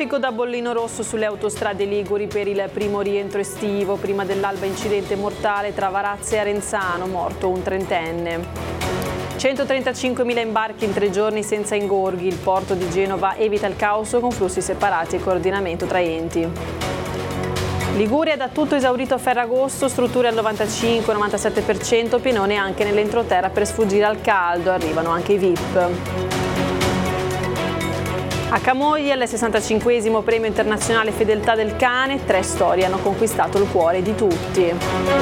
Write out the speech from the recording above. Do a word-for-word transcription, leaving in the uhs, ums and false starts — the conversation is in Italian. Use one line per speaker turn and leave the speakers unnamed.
Traffico da bollino rosso sulle autostrade liguri per il primo rientro estivo. Prima dell'alba incidente mortale tra Varazze e Arenzano, morto un trentenne. centotrentacinquemila imbarchi in tre giorni senza ingorghi. Il porto di Genova evita il caos con flussi separati e coordinamento tra enti. Liguria da tutto esaurito a Ferragosto, strutture al novantacinque novantasette per cento, pienone anche nell'entroterra per sfuggire al caldo, arrivano anche i V I P. A Camogli, al sessantacinquesimo premio internazionale Fedeltà del cane, tre storie hanno conquistato il cuore di tutti.